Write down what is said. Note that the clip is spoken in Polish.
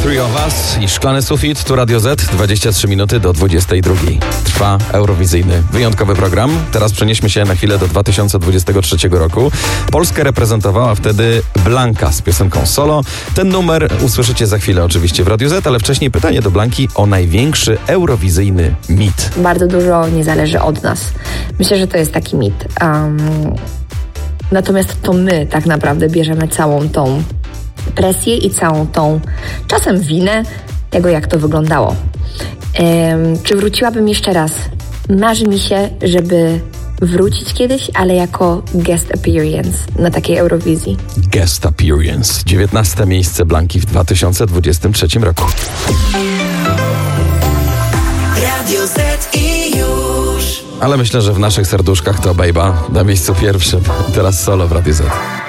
Three of Us i Szklany Sufit, tu Radio Z, 23 minuty do 22. Trwa eurowizyjny, wyjątkowy program. Teraz przenieśmy się na chwilę do 2023 roku. Polskę reprezentowała wtedy Blanka z piosenką Solo. Ten numer usłyszycie za chwilę oczywiście w Radio Z, ale wcześniej pytanie do Blanki o największy eurowizyjny mit. Bardzo dużo nie zależy od nas. Myślę, że to jest taki mit. Natomiast to my tak naprawdę bierzemy całą tą presję i całą tą czasem winę tego, jak to wyglądało. Czy wróciłabym jeszcze raz? Marzy mi się, żeby wrócić kiedyś, ale jako guest appearance na takiej Eurowizji. Guest appearance. 19 miejsce Blanki w 2023 roku. Radio Z i już. Ale myślę, że w naszych serduszkach to Bejba na miejscu pierwszym. Teraz Solo w Radio Z.